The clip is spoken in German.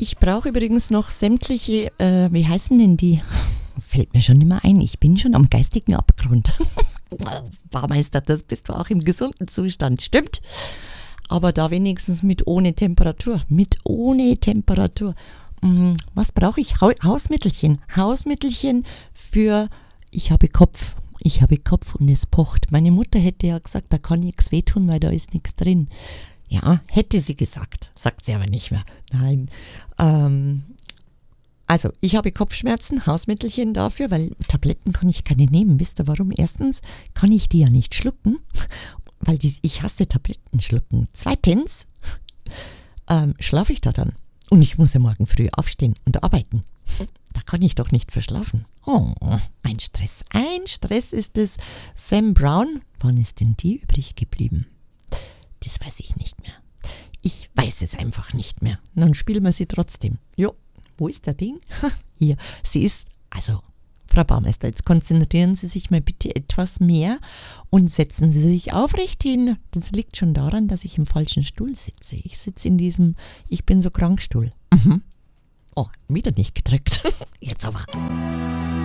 Ich brauche übrigens noch sämtliche, wie heißen denn die? Fällt mir schon nicht mehr ein. Ich bin schon am geistigen Abgrund. Barmeister, das bist du auch im gesunden Zustand. Stimmt. Aber da wenigstens mit ohne Temperatur. Mit ohne Temperatur. Was brauche ich? Hausmittelchen. Hausmittelchen für ich habe Kopf. Ich habe Kopf und es pocht. Meine Mutter hätte ja gesagt, da kann nichts wehtun, weil da ist nichts drin. Ja, hätte sie gesagt. Sagt sie aber nicht mehr. Nein. Also, ich habe Kopfschmerzen, Hausmittelchen dafür, weil Tabletten kann ich keine nehmen. Wisst ihr warum? Erstens kann ich die ja nicht schlucken, weil ich hasse Tabletten schlucken. Zweitens schlafe ich da dann. Und ich muss ja morgen früh aufstehen und arbeiten. Da kann ich doch nicht verschlafen. Oh, ein Stress. Ein Stress ist es. Sam Brown, wann ist denn die übrig geblieben? Das weiß ich nicht mehr. Ich weiß es einfach nicht mehr. Dann spielen wir sie trotzdem. Jo, wo ist der Ding? Hier, sie ist, also, Frau Baumeister, jetzt konzentrieren Sie sich mal bitte etwas mehr und setzen Sie sich aufrecht hin. Das liegt schon daran, dass ich im falschen Stuhl sitze. Ich sitze in diesem Ich bin so krank Stuhl. Oh, wieder nicht gedrückt. Jetzt aber.